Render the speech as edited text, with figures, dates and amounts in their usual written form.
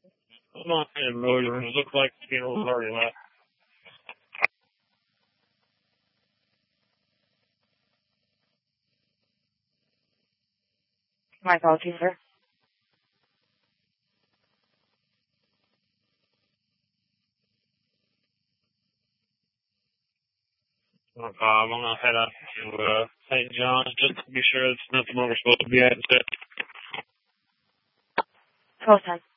I'm not familiar. It looks like it's already left. My apologies, sir. No problem. I'm going to head up to St. John's just to be sure it's not the one we're supposed to be at instead. 1210.